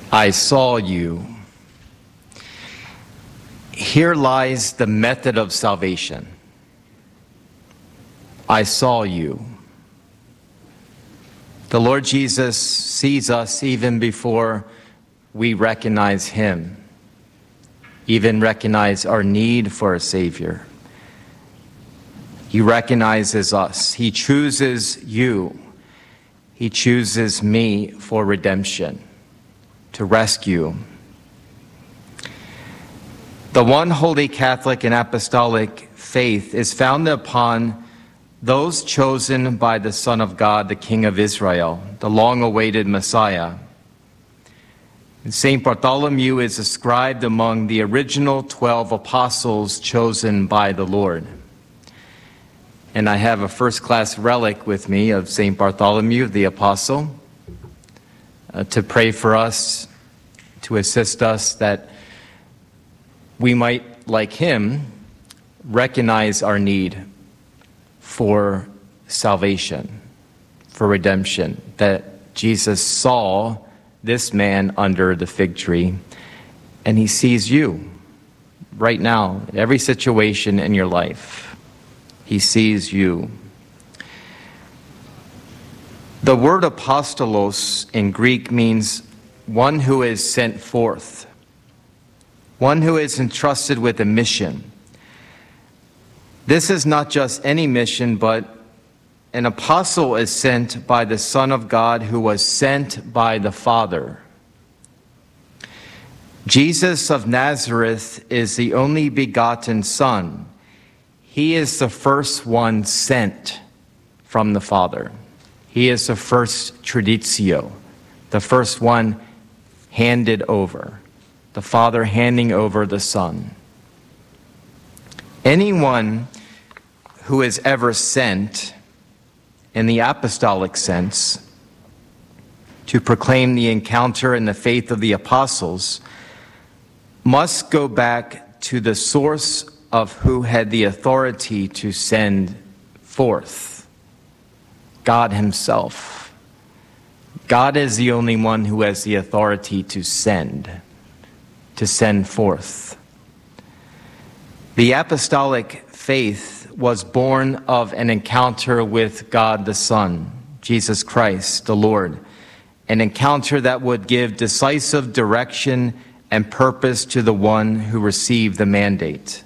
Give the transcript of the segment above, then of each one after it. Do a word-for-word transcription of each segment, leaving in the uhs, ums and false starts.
I saw you. Here lies the method of salvation. I saw you. The Lord Jesus sees us even before we recognize him, even recognize our need for a Savior. He recognizes us. He chooses you. He chooses me for redemption, to rescue. The one holy Catholic and apostolic faith is founded upon those chosen by the Son of God, the King of Israel, the long-awaited Messiah. And Saint Bartholomew is ascribed among the original twelve apostles chosen by the Lord. And I have a first-class relic with me of Saint Bartholomew, the apostle, uh, to pray for us, to assist us that we might, like him, recognize our need for salvation, for redemption, that Jesus saw this man under the fig tree, and he sees you right now, in every situation in your life. He sees you. The word apostolos in Greek means one who is sent forth, one who is entrusted with a mission. This is not just any mission, but an apostle is sent by the Son of God who was sent by the Father. Jesus of Nazareth is the only begotten Son. He is the first one sent from the Father. He is the first traditio, the first one handed over, the Father handing over the Son. Anyone who is ever sent, in the apostolic sense, to proclaim the encounter and the faith of the apostles, must go back to the source of who had the authority to send forth, God himself. God is the only one who has the authority to send, to send forth. The apostolic faith was born of an encounter with God the Son, Jesus Christ, the Lord, an encounter that would give decisive direction and purpose to the one who received the mandate.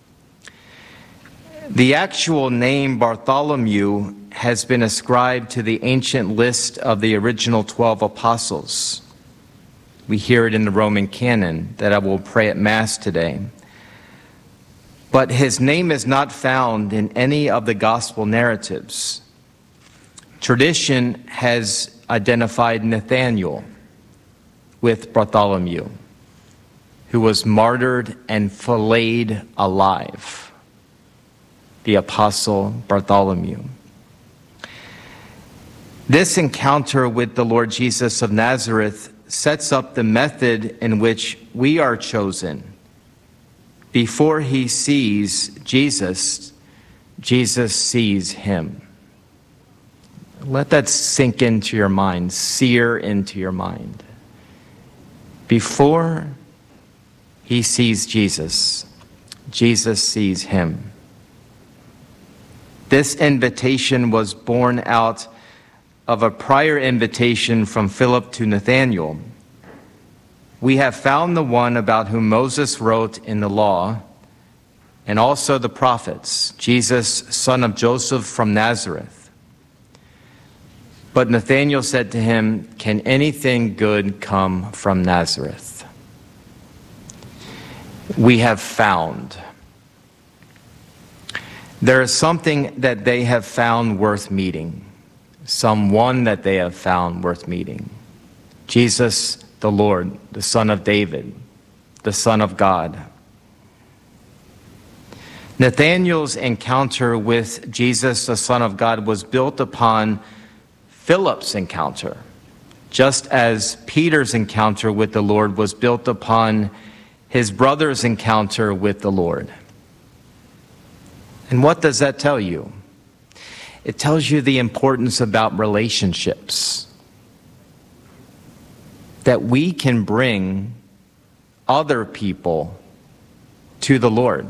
The actual name Bartholomew has been ascribed to the ancient list of the original twelve apostles. We hear it in the Roman canon that I will pray at Mass today. But his name is not found in any of the gospel narratives. Tradition has identified Nathanael with Bartholomew, who was martyred and filleted alive, the apostle Bartholomew. This encounter with the Lord Jesus of Nazareth sets up the method in which we are chosen. Before he sees Jesus, Jesus sees him. Let that sink into your mind, sear into your mind. Before he sees Jesus, Jesus sees him. This invitation was born out of a prior invitation from Philip to Nathanael. We have found the one about whom Moses wrote in the law, and also the prophets, Jesus, son of Joseph from Nazareth. But Nathanael said to him, "Can anything good come from Nazareth?" We have found. There is something that they have found worth meeting, someone that they have found worth meeting. Jesus, the Lord, the Son of David, the Son of God. Nathanael's encounter with Jesus, the Son of God, was built upon Philip's encounter, just as Peter's encounter with the Lord was built upon his brother's encounter with the Lord. And what does that tell you? It tells you the importance about relationships. that we can bring other people to the Lord.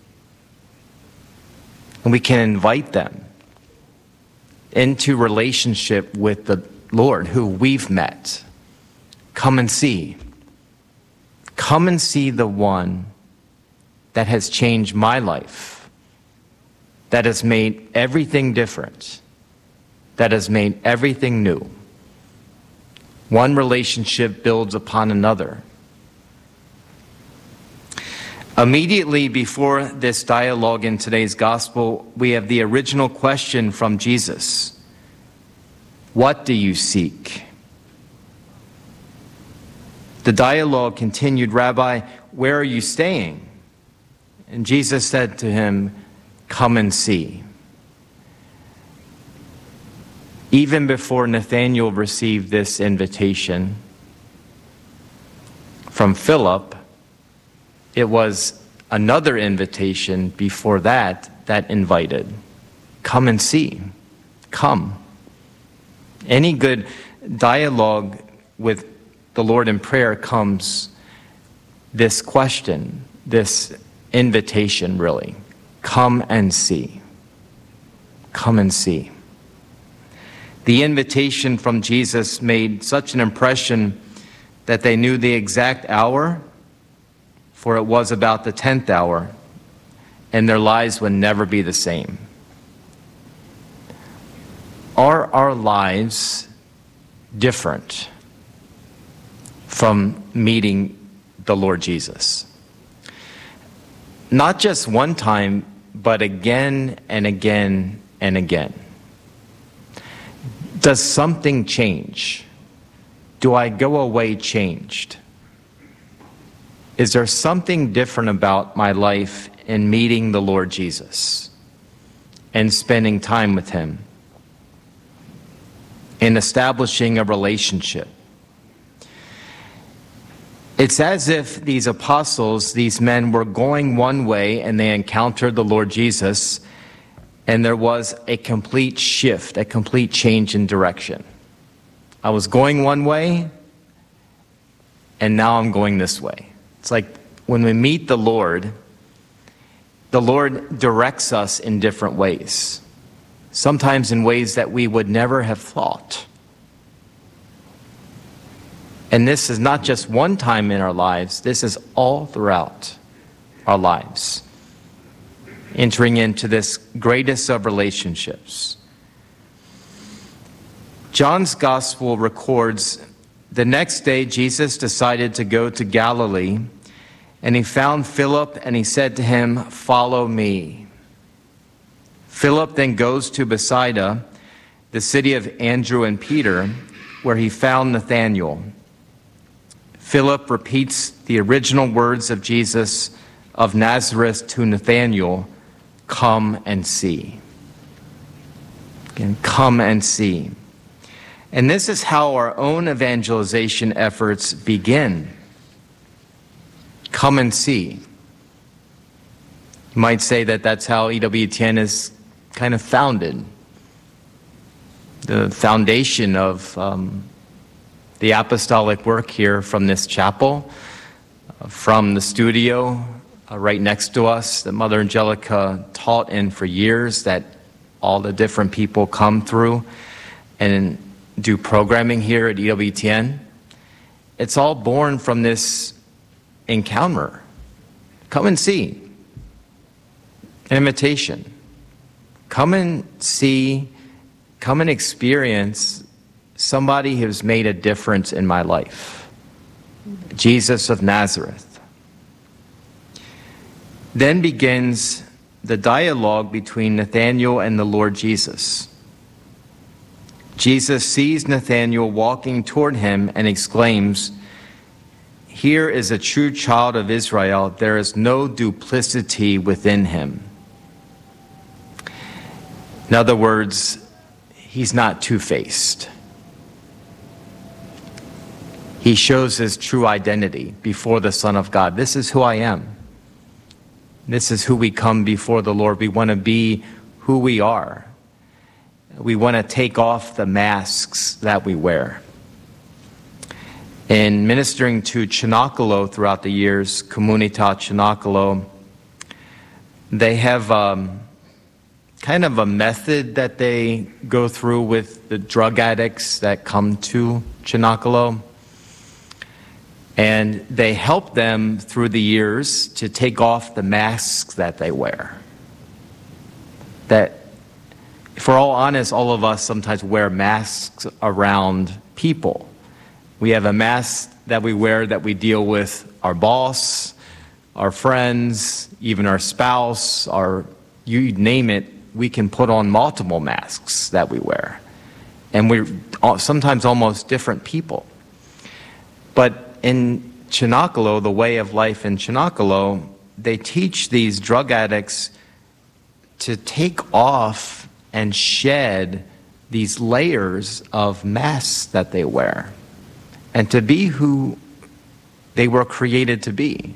And we can invite them into relationship with the Lord who we've met. Come and see. Come and see the one that has changed my life, that has made everything different, that has made everything new. One relationship builds upon another. Immediately before this dialogue in today's gospel, we have the original question from Jesus. What do you seek? The dialogue continued, Rabbi, where are you staying? And Jesus said to him, come and see. Even before Nathanael received this invitation from Philip, it was another invitation before that that invited. Come and see. Come. Any good dialogue with the Lord in prayer comes this question, this invitation really. Come and see. Come and see. The invitation from Jesus made such an impression that they knew the exact hour, for it was about the tenth hour, and their lives would never be the same. Are our lives different from meeting the Lord Jesus? Not just one time, but again and again and again. Does something change? Do I go away changed? Is there something different about my life in meeting the Lord Jesus and spending time with Him, in establishing a relationship? It's as if these apostles, these men, were going one way and they encountered the Lord Jesus, and there was a complete shift, a complete change in direction. I was going one way, and now I'm going this way. It's like when we meet the Lord, the Lord directs us in different ways, sometimes in ways that we would never have thought. And this is not just one time in our lives, this is all throughout our lives, entering into this greatest of relationships. John's gospel records the next day Jesus decided to go to Galilee, and he found Philip and he said to him, follow me. Philip then goes to Bethsaida, the city of Andrew and Peter, where he found Nathanael. Philip repeats the original words of Jesus of Nazareth to Nathanael, come and see. Again, come and see. And this is how our own evangelization efforts begin. Come and see. You might say that that's how E W T N is kind of founded. The foundation of um, the apostolic work here from this chapel, uh, from the studio uh, right next to us that Mother Angelica taught in for years, that all the different people come through and do programming here at E W T N. It's all born from this encounter. Come and see. An invitation. Come and see, come and experience somebody who's made a difference in my life. Jesus of Nazareth. Then begins the dialogue between Nathanael and the Lord Jesus. Jesus sees Nathanael walking toward him and exclaims, here is a true child of Israel. There is no duplicity within him. In other words, he's not two-faced. He shows his true identity before the Son of God. This is who I am. This is who we come before the Lord. We want to be who we are. We want to take off the masks that we wear. In ministering to Cenacolo throughout the years, Comunità Cenacolo, they have um, kind of a method that they go through with the drug addicts that come to Cenacolo. And they help them through the years to take off the masks that they wear. That, if we're all honest, all of us sometimes wear masks around people. We have a mask that we wear that we deal with our boss, our friends, even our spouse, our, you name it, we can put on multiple masks that we wear. And we're sometimes almost different people. But in Cenacolo, the way of life in Cenacolo, they teach these drug addicts to take off and shed these layers of masks that they wear and to be who they were created to be.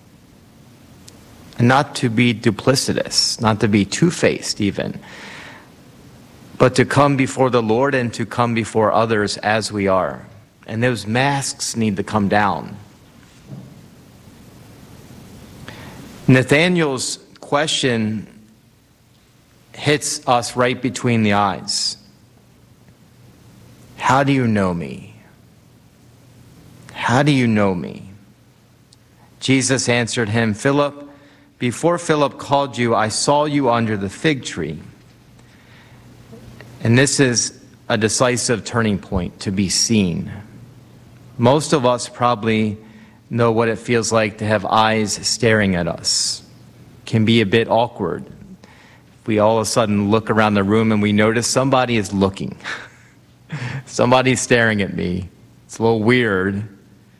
And not to be duplicitous, not to be two-faced even, but to come before the Lord and to come before others as we are. And those masks need to come down. Nathaniel's question hits us right between the eyes. How do you know me? How do you know me? Jesus answered him, Philip, before Philip called you, I saw you under the fig tree. And this is a decisive turning point, to be seen. Most of us probably know what it feels like to have eyes staring at us. It can be a bit awkward. We all of a sudden look around the room and we notice somebody is looking. Somebody's staring at me. It's a little weird.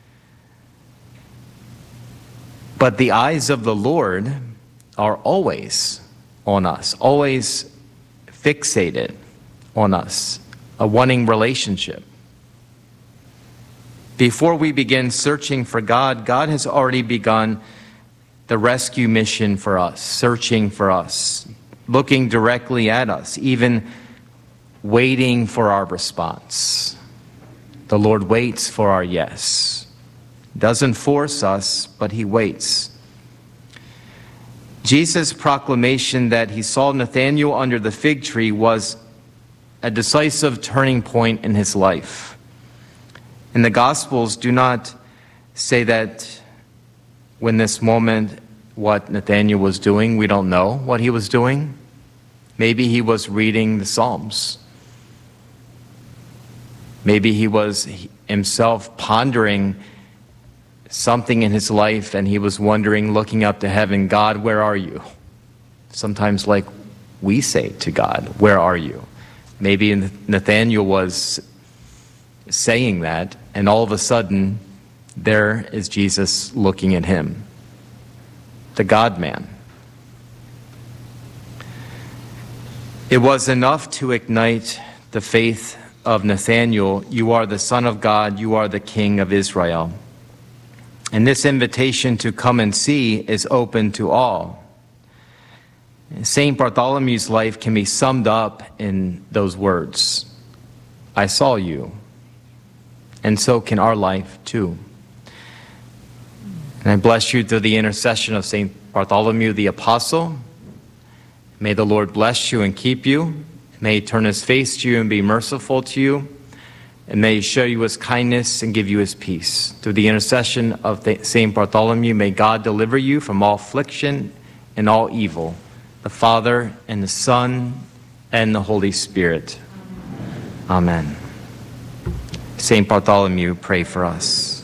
But the eyes of the Lord are always on us, always fixated on us, a wanting relationship. Before we begin searching for God, God has already begun the rescue mission for us, searching for us, looking directly at us, even waiting for our response. The Lord waits for our yes. Doesn't force us, but he waits. Jesus' proclamation that he saw Nathanael under the fig tree was a decisive turning point in his life. And the Gospels do not say that when this moment, what Nathanael was doing. We don't know what he was doing. Maybe he was reading the Psalms. Maybe he was himself pondering something in his life and he was wondering, looking up to heaven, God, where are you? Sometimes like we say to God, where are you? Maybe Nathanael was saying that, and all of a sudden, there is Jesus looking at him, the God-man. It was enough to ignite the faith of Nathanael. You are the Son of God, you are the King of Israel. And this invitation to come and see is open to all. Saint Bartholomew's life can be summed up in those words, I saw you. And so can our life too. And I bless you through the intercession of Saint Bartholomew the Apostle. May the Lord bless you and keep you. May he turn his face to you and be merciful to you. And may he show you his kindness and give you his peace. Through the intercession of Saint Bartholomew, may God deliver you from all affliction and all evil, the Father and the Son and the Holy Spirit. Amen. Saint Bartholomew, pray for us.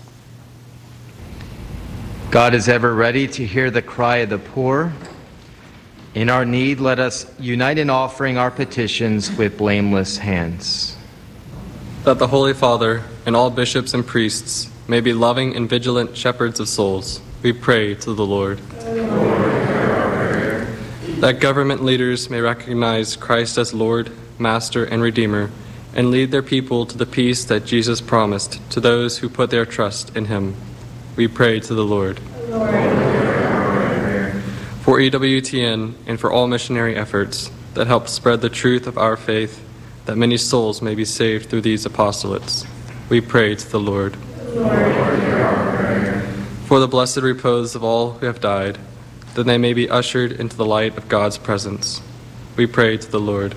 God is ever ready to hear the cry of the poor. In our need, let us unite in offering our petitions with blameless hands. That the Holy Father and all bishops and priests may be loving and vigilant shepherds of souls, we pray to the Lord. Lord, that government leaders may recognize Christ as Lord, Master, and Redeemer, and lead their people to the peace that Jesus promised to those who put their trust in him. We pray to the Lord. Lord. For E W T N and for all missionary efforts that help spread the truth of our faith, that many souls may be saved through these apostolates, we pray to the Lord. For the blessed repose of all who have died, that they may be ushered into the light of God's presence, we pray to the Lord.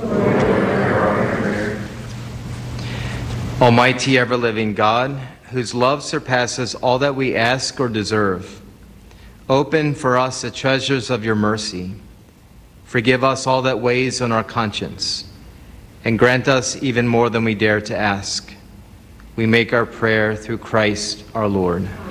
Almighty ever-living God, whose love surpasses all that we ask or deserve, open for us the treasures of your mercy. Forgive us all that weighs on our conscience, and grant us even more than we dare to ask. We make our prayer through Christ our Lord.